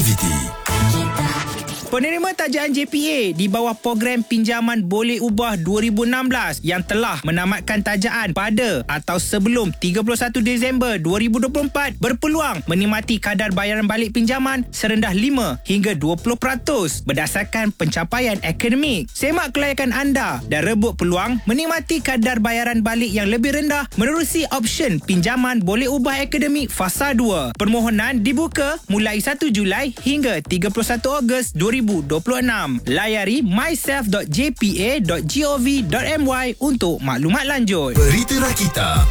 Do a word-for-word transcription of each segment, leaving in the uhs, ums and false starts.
Penerima tajaan J P A di bawah program pinjaman boleh ubah dua ribu enam belas yang telah menamatkan tajaan pada atau sebelum tiga puluh satu Disember dua ribu dua puluh empat berpeluang menikmati kadar bayaran balik pinjaman serendah lima hingga dua puluh peratus berdasarkan pencapaian akademik. Semak kelayakan anda dan rebut peluang menikmati kadar bayaran balik yang lebih rendah menerusi option pinjaman boleh ubah akademik fasa dua. Permohonan dibuka mulai satu Julai hingga tiga puluh satu Ogos dua ribu dua puluh enam. Layari myself dot j p a dot gov dot my untuk maklumat lanjut. Berita Rakita.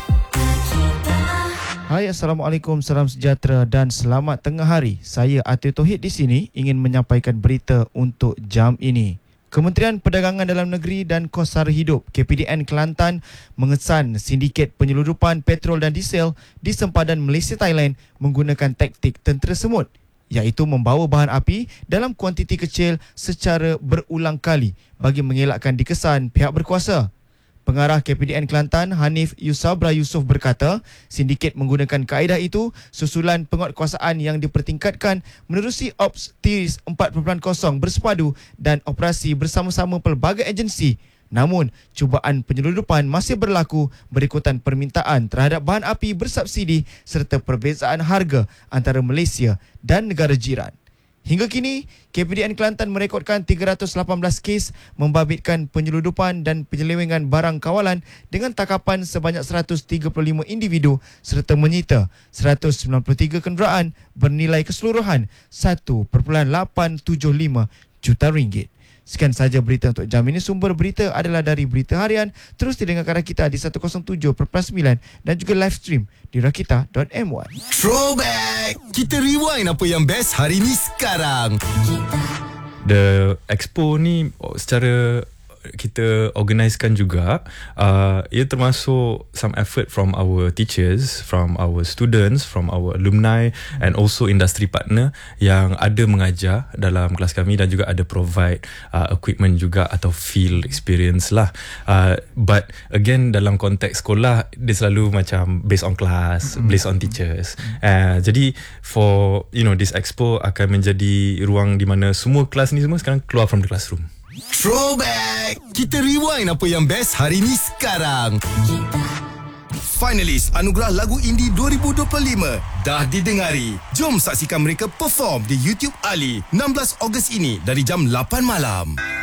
Hai, Assalamualaikum, salam sejahtera dan selamat tengah hari. Saya Atiu Tauhid di sini ingin menyampaikan berita untuk jam ini. Kementerian Perdagangan Dalam Negeri dan Kos Sara Hidup K P D N Kelantan mengesan sindiket penyeludupan petrol dan diesel di sempadan Malaysia Thailand menggunakan taktik tentera semut, iaitu membawa bahan api dalam kuantiti kecil secara berulang kali bagi mengelakkan dikesan pihak berkuasa. Pengarah K P D N Kelantan Hanif Yusabra Yusof berkata, sindiket menggunakan kaedah itu susulan penguatkuasaan yang dipertingkatkan menerusi Ops T I R I S empat titik kosong bersepadu dan operasi bersama-sama pelbagai agensi. Namun, cubaan penyeludupan masih berlaku berikutan permintaan terhadap bahan api bersubsidi serta perbezaan harga antara Malaysia dan negara jiran. Hingga kini, K P D N Kelantan merekodkan tiga ratus lapan belas kes membabitkan penyeludupan dan penyelewengan barang kawalan dengan takapan sebanyak seratus tiga puluh lima individu serta menyita seratus sembilan puluh tiga kenderaan bernilai keseluruhan satu perpuluhan lapan tujuh lima juta ringgit. Sekian sahaja berita untuk jam ini. Sumber berita adalah dari Berita Harian. Terus didengarkan Rakita di seratus tujuh perpuluhan sembilan dan juga live stream di rakita dot my. Throwback. Kita rewind apa yang best hari ni sekarang. The expo ni secara kita organisekan juga, uh, ia termasuk some effort from our teachers, from our students, from our alumni and also industry partner yang ada mengajar dalam kelas kami dan juga ada provide uh, equipment juga atau field experience lah. Uh, but again, dalam konteks sekolah dia selalu macam based on class, mm-hmm. based on teachers. Uh, jadi for you know this expo akan menjadi ruang di mana semua kelas ni semua sekarang keluar from the classroom. Throwback. Kita rewind apa yang best hari ni sekarang. Finalis Anugerah Lagu Indie dua ribu dua puluh lima dah didengari. Jom saksikan mereka perform di YouTube Ali enam belas Ogos ini dari jam lapan malam.